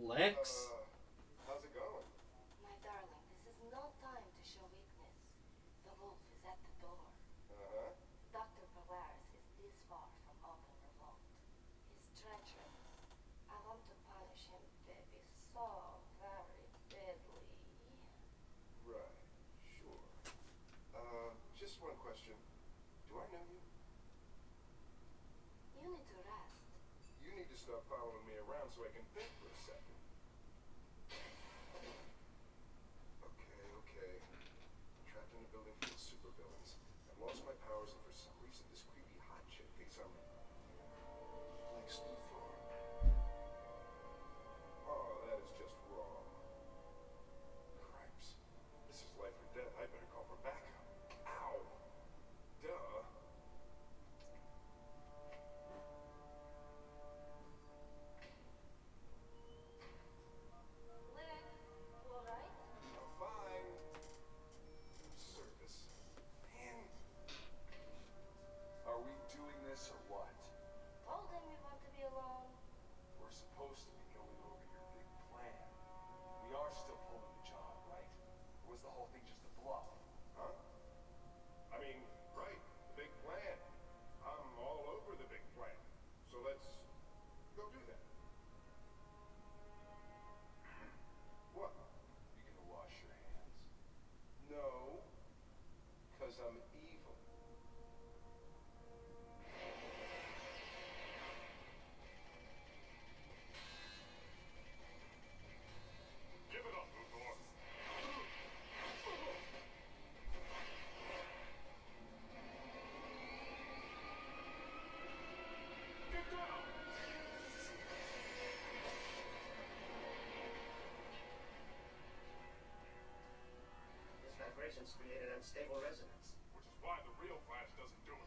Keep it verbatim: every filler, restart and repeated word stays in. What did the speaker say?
Lex? Uh, how's it going? My darling, this is no time to show weakness. The wolf is at the door. Uh-huh. Doctor Polaris is this far from open revolt. He's treacherous. I want to punish him, baby, so very badly. Right, sure. Uh, just one question. Do I know you? You need to rest. You need to stop following me around so I can think for a second. Okay, okay. Trapped in a building full of supervillains. I've lost my powers, and for some reason, this creepy hot chick thinks I'm Lex Luthor. Oh, that is just wrong. Cripes. This is life or death. I better call for backup. Ow. Duh. Lex, you alright? I'm fine. Service. Man. Are we doing this or what? Told him we want to be alone. We're supposed to be going over your big plan. We are still pulling the job, right? Or was the whole thing just a bluff? Huh? I mean, right, the big plan. I'm all over the big plan. So let's go do that. What? You gonna wash your hands? No, because I'm evil. Give it up, Luthor. Get down! His vibrations create an unstable resonance. Which is why the real Flash doesn't do it.